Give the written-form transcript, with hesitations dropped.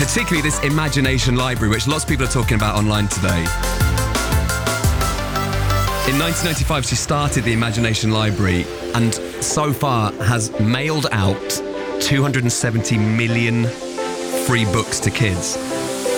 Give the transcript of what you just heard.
particularly this Imagination Library, which lots of people are talking about online today. In 1995, she started the Imagination Library and so far has mailed out 270 million free books to kids.